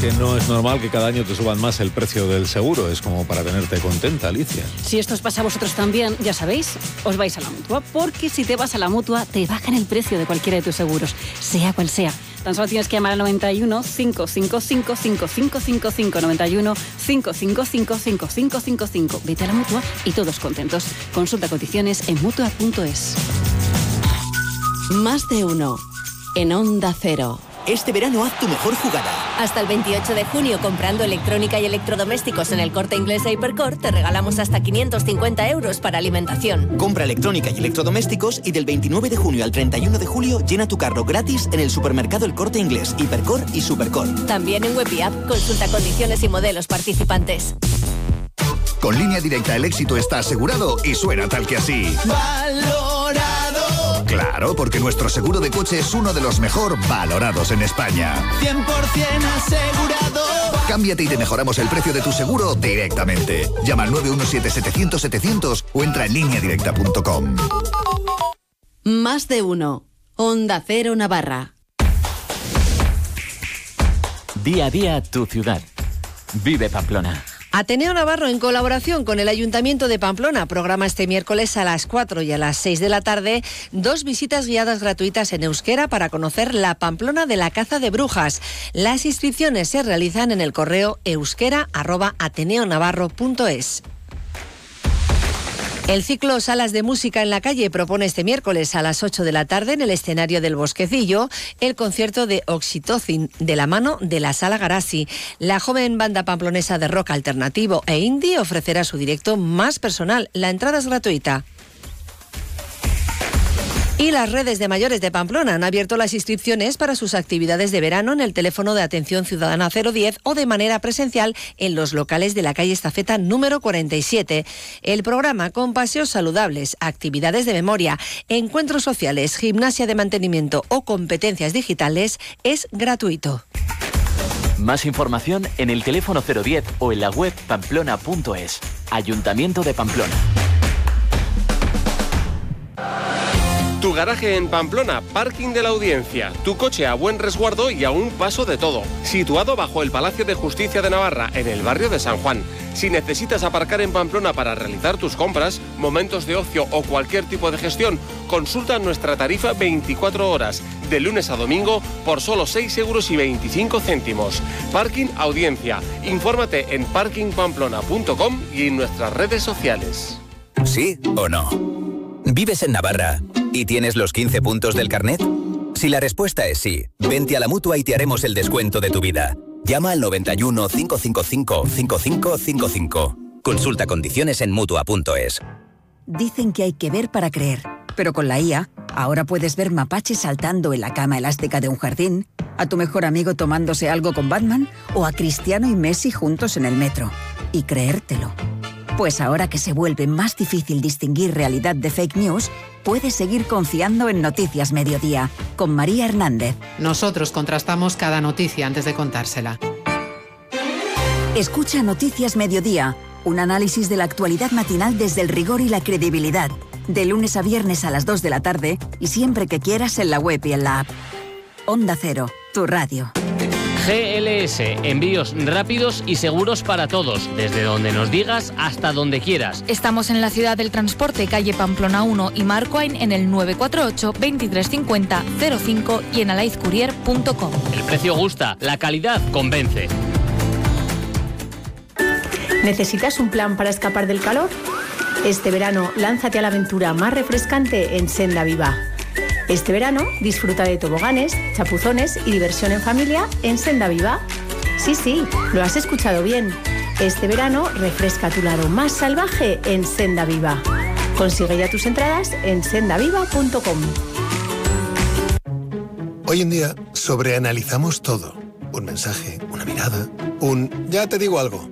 que no es normal que cada año te suban más el precio del seguro. Es como para tenerte contenta, Alicia. Si esto os pasa a vosotros también, ya sabéis, os vais a la Mutua, porque si te vas a la Mutua, te bajan el precio de cualquiera de tus seguros, sea cual sea. Tan solo tienes que llamar al 91 555 5555, 91 555 5555. Vete a la Mutua y todos contentos. Consulta condiciones en Mutua.es. Más de uno. En Onda Cero. Este verano haz tu mejor jugada. Hasta el 28 de junio, comprando electrónica y electrodomésticos en el Corte Inglés e Hipercor, te regalamos hasta 550 euros para alimentación. Compra electrónica y electrodomésticos y del 29 de junio al 31 de julio llena tu carro gratis en el supermercado El Corte Inglés, Hipercor y Supercor. También en web y app, consulta condiciones y modelos participantes. Con Línea Directa el éxito está asegurado y suena tal que así. ¡Valorado! Claro, porque nuestro seguro de coche es uno de los mejor valorados en España. 100% asegurado. Cámbiate y te mejoramos el precio de tu seguro directamente. Llama al 917-700-700 o entra en lineadirecta.com. Más de uno. Onda Cero Navarra. Día a día tu ciudad. Vive Pamplona. Ateneo Navarro, en colaboración con el Ayuntamiento de Pamplona, programa este miércoles a las 4 y a las 6 de la tarde 2 visitas guiadas gratuitas en euskera para conocer la Pamplona de la caza de brujas. Las inscripciones se realizan en el correo euskera@ateneonavarro.es. El ciclo Salas de Música en la Calle propone este miércoles a las 8 de la tarde en el escenario del Bosquecillo el concierto de Oxytocin de la mano de la Sala Garasi. La joven banda pamplonesa de rock alternativo e indie ofrecerá su directo más personal. La entrada es gratuita. Y las redes de mayores de Pamplona han abierto las inscripciones para sus actividades de verano en el teléfono de atención ciudadana 010 o de manera presencial en los locales de la calle Estafeta número 47. El programa, con paseos saludables, actividades de memoria, encuentros sociales, gimnasia de mantenimiento o competencias digitales, es gratuito. Más información en el teléfono 010 o en la web pamplona.es. Ayuntamiento de Pamplona. Tu garaje en Pamplona, Parking de la Audiencia. Tu coche a buen resguardo y a un paso de todo. Situado bajo el Palacio de Justicia de Navarra, en el barrio de San Juan. Si necesitas aparcar en Pamplona para realizar tus compras, momentos de ocio o cualquier tipo de gestión, consulta nuestra tarifa 24 horas, de lunes a domingo, por solo 6,25 €. Parking Audiencia. Infórmate en parkingpamplona.com y en nuestras redes sociales. ¿Sí o no? ¿Vives en Navarra y tienes los 15 puntos del carnet? Si la respuesta es sí, vente a la Mutua y te haremos el descuento de tu vida. Llama al 91 555 5555. Consulta condiciones en Mutua.es. Dicen que hay que ver para creer, pero con la IA, ahora puedes ver mapaches saltando en la cama elástica de un jardín, a tu mejor amigo tomándose algo con Batman o a Cristiano y Messi juntos en el metro. Y creértelo. Pues ahora que se vuelve más difícil distinguir realidad de fake news, puedes seguir confiando en Noticias Mediodía, con María Hernández. Nosotros contrastamos cada noticia antes de contársela. Escucha Noticias Mediodía, un análisis de la actualidad matinal desde el rigor y la credibilidad. De lunes a viernes a las 2 de la tarde y siempre que quieras en la web y en la app. Onda Cero, tu radio. GLS, envíos rápidos y seguros para todos, desde donde nos digas hasta donde quieras. Estamos en la ciudad del transporte, calle Pamplona 1 y Marcoain en el 948 2350 05 y en alaizcourier.com. El precio gusta, la calidad convence. ¿Necesitas un plan para escapar del calor? Este verano, lánzate a la aventura más refrescante en Senda Viva. Este verano, disfruta de toboganes, chapuzones y diversión en familia en Senda Viva. Sí, lo has escuchado bien. Este verano, refresca tu lado más salvaje en Senda Viva. Consigue ya tus entradas en sendaviva.com. Hoy en día, sobreanalizamos todo. Un mensaje, una mirada, ya te digo algo.